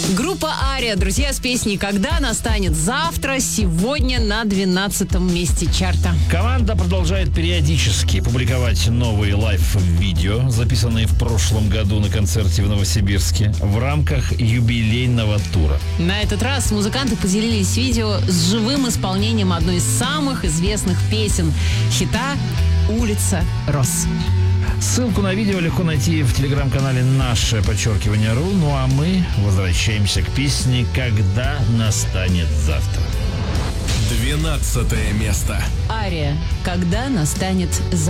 Группа «Ария», друзья, с песней «Когда настанет завтра» сегодня на 12-м месте чарта. Команда продолжает периодически публиковать новые лайв-видео, записанные в прошлом году на концерте в Новосибирске в рамках юбилейного тура. На этот раз музыканты поделились видео с живым исполнением одной из самых известных песен хита «Улица роз». Ссылку на видео легко найти в телеграм-канале #_ру. Ну а мы возвращаемся к песне «Когда настанет завтра». 12 место. «Ария», «Когда настанет завтра».